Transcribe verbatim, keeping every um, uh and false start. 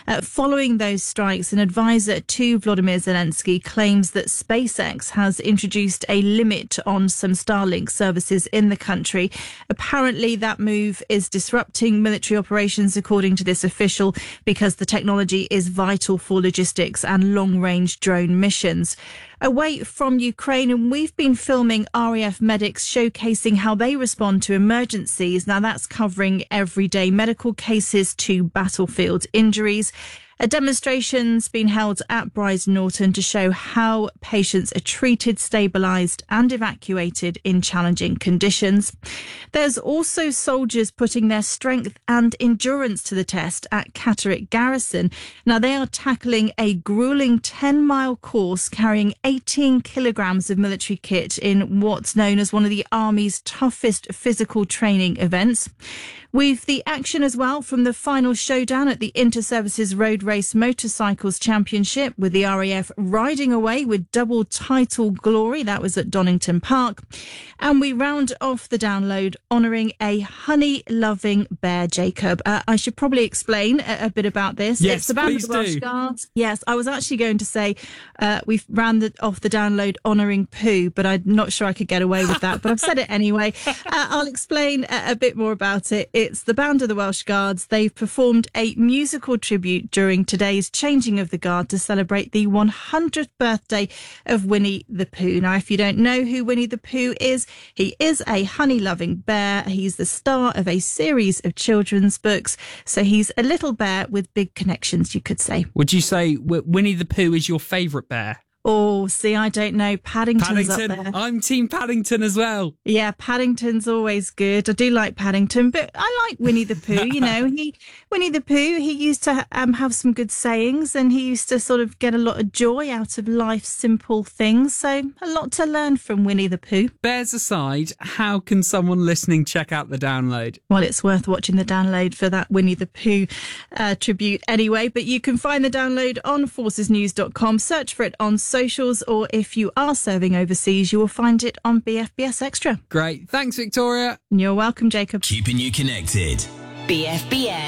Uh, following those strikes, an advisor to Volodymyr Zelensky claims that SpaceX has introduced a limit on some Starlink services in the country. Apparently, that move is disrupting military operations, according to this official, because the technology is vital for logistics and long-range drone missions. Away from Ukraine, and we've been filming R A F medics showcasing how they respond to emergencies. Now, that's covering everyday medical cases to battlefield injuries. A demonstration's been held at Brize Norton to show how patients are treated, stabilised and evacuated in challenging conditions. There's also soldiers putting their strength and endurance to the test at Catterick Garrison. Now, they are tackling a gruelling ten-mile course carrying eighteen kilograms of military kit in what's known as one of the Army's toughest physical training events. With the action as well from the final showdown at the Inter-Services Road Race Motorcycles Championship, with the R A F riding away with double title glory. That was at Donington Park. And we round off the download honouring a honey-loving bear, Jacob. Uh, I should probably explain a, a bit about this. Yes, it's the band please of the Welsh do. Guards. Yes, I was actually going to say uh, we've rounded off the download honouring Pooh, but I'm not sure I could get away with that. But I've said it anyway. Uh, I'll explain a, a bit more about it. It's the band of the Welsh Guards. They've performed a musical tribute during today's changing of the guard to celebrate the one hundredth birthday of Winnie the Pooh. Now, if you don't know who Winnie the Pooh is, he is a honey-loving bear. He's the star of a series of children's books. So he's a little bear with big connections, you could say. Would you say w- Winnie the Pooh is your favourite bear? Oh, see, I don't know. Paddington's Paddington. up there. I'm Team Paddington as well. Yeah, Paddington's always good. I do like Paddington, but I like Winnie the Pooh. You know, he Winnie the Pooh, he used to um, have some good sayings, and he used to sort of get a lot of joy out of life's simple things. So a lot to learn from Winnie the Pooh. Bears aside, how can someone listening check out the download? Well, it's worth watching the download for that Winnie the Pooh uh, tribute anyway. But you can find the download on forces news dot com. Search for it on socials, or if you are serving overseas, you will find it on B F B S Extra. Great. Thanks, Victoria. You're welcome, Jacob. Keeping you connected. B F B S.